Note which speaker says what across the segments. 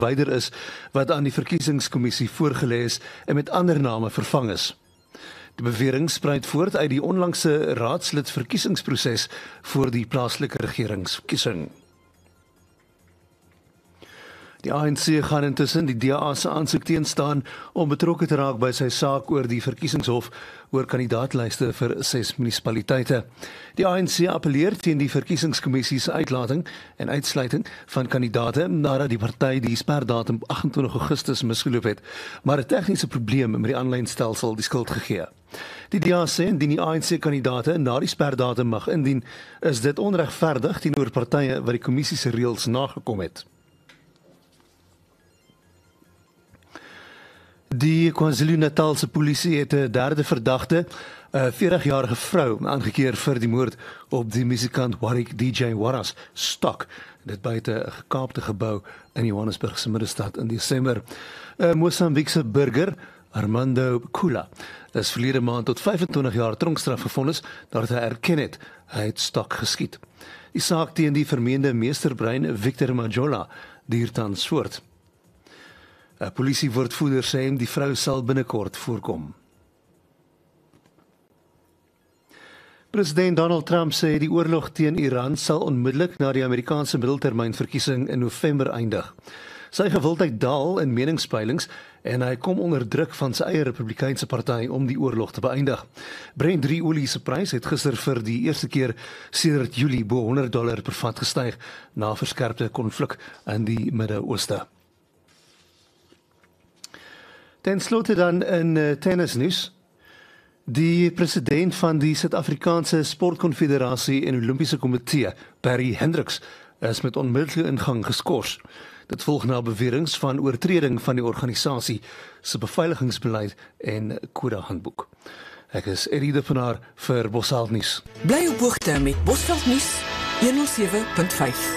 Speaker 1: verwyder is wat aan die verkiesingskommissie voorgelê is en met ander name vervang is. Die bewering spruit voort uit die onlangse raadslid verkiesingsproses voor die plaaslike regeringsverkiesing. Die ANC gaan intussen die DA se aansoek teenstaan om betrokke te raak by sy saak oor die verkiesingshof oor kandidaatlyste vir 6 munisipaliteite. Die ANC appeleer teen die verkiesingskommissie se uitlating en uitsluiting van kandidaate nadat die party die sperdatum 28 Augustus misgeloop het, maar 'n tegniese probleem met die aanlynstelsel die skuld gegee. Die DA sê indien die ANC-kandidaate na die sperdatum mag indien, is dit onregverdig teenoor partye wat die kommissie se reëls nagekom het. Die KwaZulu-Natalse polisie het 'n derde verdagte, 'n 40-jarige vrou, aangekeer vir die moord op die musikant Warwick DJ Waras Stock, dit buite 'n gekaapte gebou in Johannesburg se middestad in Desember. 'n Mosambiekse burger, Armando Kula, is verlede maand tot 25 jaar tronkstraf gevonnis nadat hy erken het hy het Stock geskiet. Die saak teen die vermeende meesterbrein Victor Majola duur tans voort. 'n Polisiewoordvoerder sê die vrou sal binnekort voorkom. President Donald Trump sê die oorlog teen Iran sal onmiddellik na die Amerikaanse middeltermynverkiesing in November eindig. Sy gewildheid daal in meningspeilings en hy kom onder druk van sy eie Republikeinse party om die oorlog te beëindig. Brent 3 olie se prys het gister vir die eerste keer sedert Julie bo $100 per vat gestyg na verskerpte konflik in die Midde-Ooste. Ten slotte dan in tennisnuus. Die president van die Suid-Afrikaanse Sportkonfederasie en Olimpiese Komitee, Barry Hendricks, is met onmiddellike ingang geskort. Dit volg na beweringe van oortreding van die organisasie se beveiligingsbeleid en kodehandboek. Ek is Eddie de Pinaar vir Bosveld nuus.
Speaker 2: Bly op hoogte met Bosveld nuus 107.5.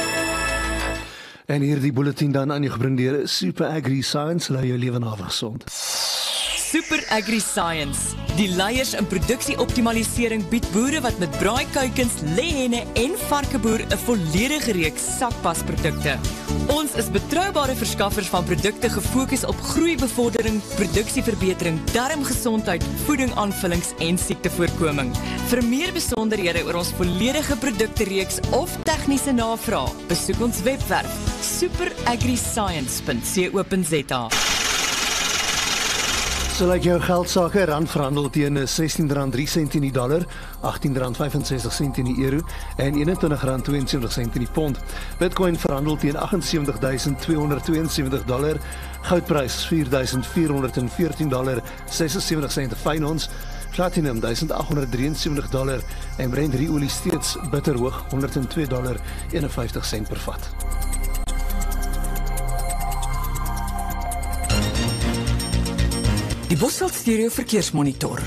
Speaker 1: En hier die bulletin dan aan jou gebring deur Super Agri Science, laat jou lewe nawe gesond.
Speaker 2: Super Agri Science, die leiers in produksieoptimalisering bied boere wat met braaikuikens, lêhenne en varkeboer 'n volledige reeks sakpasprodukte. Ons is betroubare verskaffers van produkte gefokus op groeibevordering, produksieverbetering, darmgesondheid, voedingaanvullings en siektevoorkoming. Vir meer besonderhede oor ons volledige produktereeks of tegniese navraag, besoek ons webwerf superagriscience.co.za.
Speaker 1: So lyk jou geldsake, rand verhandel teen R16.03 in die dollar, R18.65 in die euro en R21.72 in die pond. Bitcoin verhandel teen $78,272, goudprys $4,414.76 'n fyn ons, platinum $1,873 en Brent olie steeds bitterhoog $102.51 per vat.
Speaker 2: Die Bosveld Stereo Verkeersmonitor.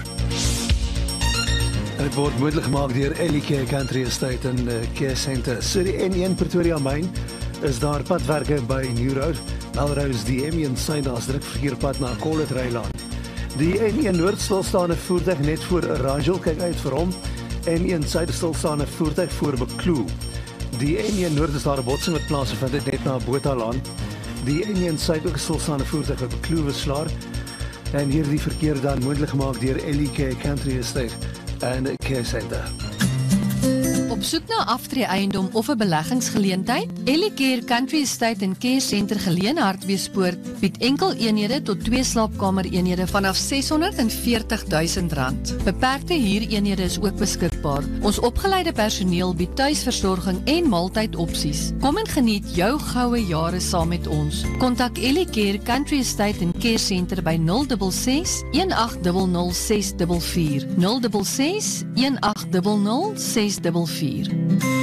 Speaker 1: Dit word moontlik gemaak deur LK Country Estate en Care Centre. So die N1 Pretoria Myn is daar padwerke by New Road. Melrose die M1 Suidas druk verkeerpad na Collet Rylaan. Die N1 Noord stilstaande voertuig net voor Rajal, kyk uit vir hom. N1 Suid stilstaande voertuig voor Bekloo. Die N1 Noord is daar 'n botsing wat plaasgevind het net na Botalaan. Die N1 Suid ook 'n stilstaande voertuig wat Bekloo Weslaar. En hier die verkeer dan moontlik gemaak deur LK Country Estate en Care Centre.
Speaker 3: Op soek na aftreeeiendom of 'n beleggingsgeleentheid? Ellicare Country Estate en Care Centre Geleen Hartbeespoort bied enkel eenhede tot 2 slaapkamer eenhede vanaf R640.000. Beperkte huureenhede is ook beskikbaar. Ons opgeleide personeel bied tuisversorging en maaltydopsies. Kom en geniet jou goue jare saam met ons. Kontak Ellicare Country Estate en Care Centre by 066 1800 644. 066 1800 644.